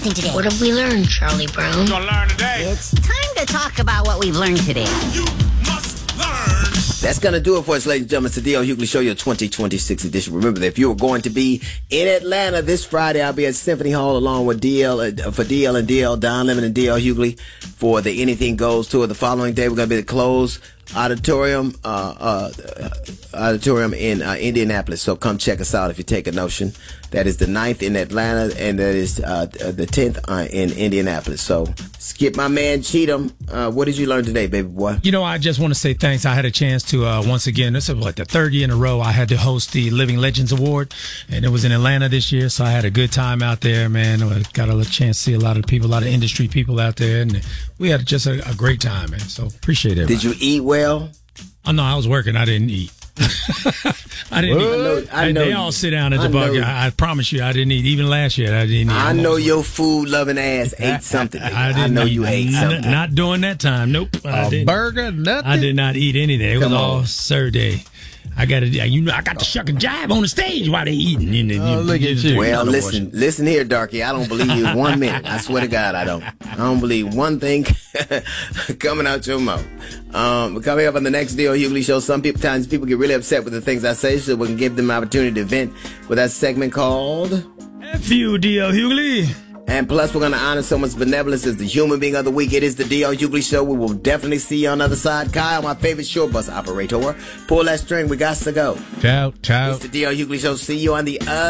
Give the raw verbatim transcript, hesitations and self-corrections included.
something today. What have we learned, Charlie Brown? You're gonna learn today. It's time to talk about what we've learned today. You must learn. That's going to do it for us, ladies and gentlemen. It's the D L Hughley Show, your twenty twenty-six edition. Remember that if you were going to be in Atlanta this Friday, I'll be at Symphony Hall along with D L, uh, for D L and D L, Don Lemon and D L Hughley for the Anything Goes tour. The following day, we're going to be at the Closed Auditorium, uh, uh, auditorium in uh, Indianapolis. So come check us out if you take a notion. That is the ninth in Atlanta, and that is uh, the tenth uh, in Indianapolis. So skip my man Cheatham. Uh, what did you learn today, baby boy? You know, I just want to say thanks. I had a chance to, uh, once again, this is what, the third year in a row, I had to host the Living Legends Award, and it was in Atlanta this year, so I had a good time out there, man. I got a chance to see a lot of people, a lot of industry people out there, and we had just a, a great time, man. So appreciate it. Did you eat well? Oh, no, I was working. I didn't eat. I didn't Well, eat. I know- I know they you- all sit down at the I bar. know- I, I promise you, I didn't eat. Even last year, I didn't eat. I I'm know always- your food loving ass ate something. I, I, didn't know eat. you ate N- something. Not during that time. Nope. I A didn't. burger, nothing. I did not eat anything. It Come was all on. Saturday. I got to, you know, I got to shuck and jive on the stage while they eating. You know, Oh, look at you. Well, listen, listen here, Darky. I don't believe you one minute. I swear to God, I don't. I don't believe one thing coming out your mouth. Um, coming up on the next D L Hughley Show, some people, times people get really upset with the things I say, so we can give them an opportunity to vent with that segment called. F you, D L Hughley. And plus, we're going to honor someone's benevolence as the human being of the week. It is the D L Hughley Show. We will definitely see you on the other side. Kyle, my favorite short bus operator. Pull that string. We got to go. Ciao, ciao. It's the D L Hughley Show. See you on the other